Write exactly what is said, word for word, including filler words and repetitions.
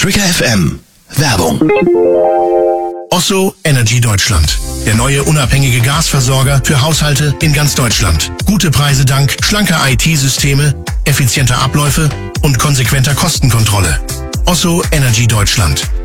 Trigger F M. Werbung. Osso Energy Deutschland. Der neue unabhängige Gasversorger für Haushalte in ganz Deutschland. Gute Preise dank schlanker I T-Systeme, effizienter Abläufe und konsequenter Kostenkontrolle. Osso Energy Deutschland.